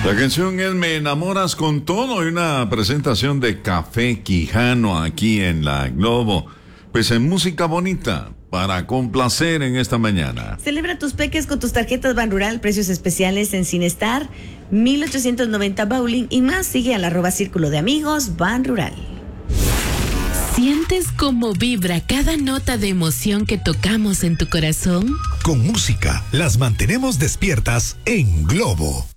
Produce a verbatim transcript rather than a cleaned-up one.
La canción es Me enamoras con todo y una presentación de Café Quijano aquí en la Globo. Pues en música bonita para complacer en esta mañana. Celebra tus peques con tus tarjetas Banrural, precios especiales en Cinestar, mil ochocientos noventa Bowling y más. Sigue al arroba Círculo de Amigos Banrural. ¿Sientes cómo vibra cada nota de emoción que tocamos en tu corazón? Con música las mantenemos despiertas en Globo.